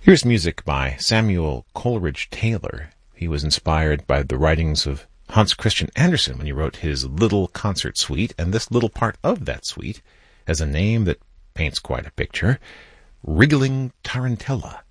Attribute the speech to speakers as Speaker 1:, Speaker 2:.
Speaker 1: Here's music by Samuel Coleridge Taylor. He was inspired by the writings of Hans Christian Andersen when he wrote his Little Concert Suite, and this little part of that suite has a name that paints quite a picture: Wriggling Tarantella.